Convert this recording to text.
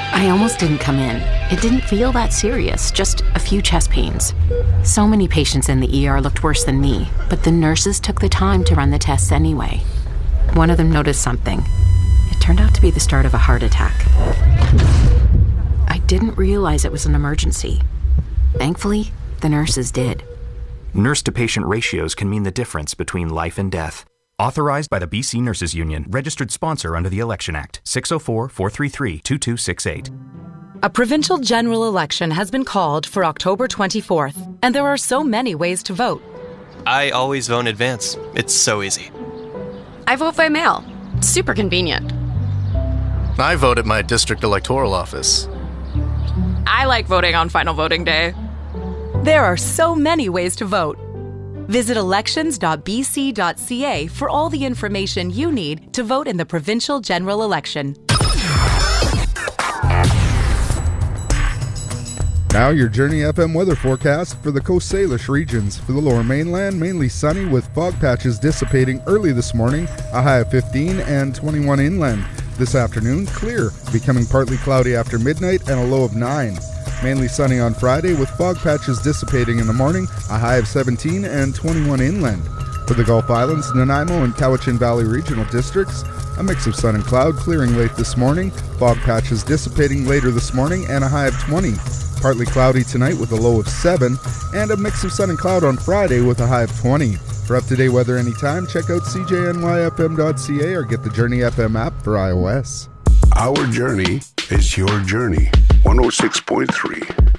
I almost didn't come in. It didn't feel that serious, just a few chest pains. So many patients in the ER looked worse than me, but the nurses took the time to run the tests anyway. One of them noticed something. It turned out to be the start of a heart attack. I didn't realize it was an emergency. Thankfully, the nurses did. Nurse-to-patient ratios can mean the difference between life and death. Authorized by the BC Nurses Union. Registered sponsor under the Election Act. 604-433-2268. A provincial general election has been called for October 24th, and there are so many ways to vote. I always vote in advance. It's so easy. I vote by mail. Super convenient. I vote at my district electoral office. I like voting on final voting day. There are so many ways to vote. Visit elections.bc.ca for all the information you need to vote in the provincial general election. Now your Journey FM weather forecast for the Coast Salish regions. For the lower mainland, mainly sunny with fog patches dissipating early this morning, a high of 15 and 21 inland. This afternoon, clear, becoming partly cloudy after midnight and a low of 9. Mainly sunny on Friday with fog patches dissipating in the morning, a high of 17 and 21 inland. For the Gulf Islands, Nanaimo and Cowichan Valley regional districts, a mix of sun and cloud clearing late this morning, fog patches dissipating later this morning and a high of 20. Partly cloudy tonight with a low of 7, and a mix of sun and cloud on Friday with a high of 20. For up-to-date weather anytime, check out cjnyfm.ca or get the Journey FM app for iOS. Our journey is your journey. 106.3